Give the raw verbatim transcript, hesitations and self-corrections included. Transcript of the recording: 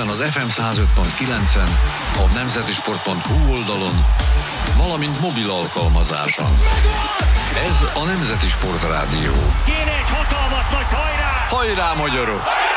Közben az ef em száz öt pont kilencen, a nemzetisport pont hu oldalon, valamint mobil alkalmazáson. Ez a Nemzeti Sport Rádió. Kéne egy hatalmas nagy hajrá! Hajrá, magyarok!